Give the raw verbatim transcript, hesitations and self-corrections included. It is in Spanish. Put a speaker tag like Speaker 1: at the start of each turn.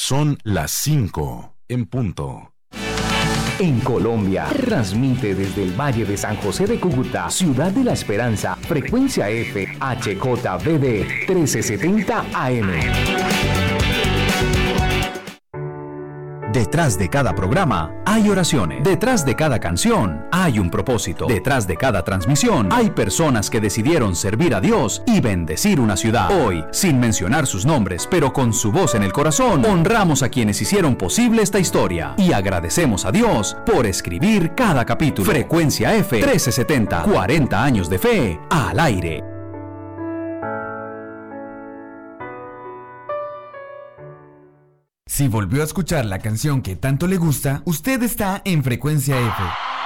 Speaker 1: Son las cinco en punto.
Speaker 2: En Colombia, transmite desde el Valle de San José de Cúcuta, Ciudad de la Esperanza, frecuencia F, H J V D trece setenta A M.
Speaker 3: Detrás de cada programa hay oraciones. Detrás de cada canción hay un propósito. Detrás de cada transmisión hay personas que decidieron servir a Dios y bendecir una ciudad. Hoy, sin mencionar sus nombres, pero con su voz en el corazón, honramos a quienes hicieron posible esta historia y agradecemos a Dios por escribir cada capítulo. Frecuencia F trece setenta, cuarenta años de fe al aire.
Speaker 4: Si volvió a escuchar la canción que tanto le gusta, usted está en Frecuencia F.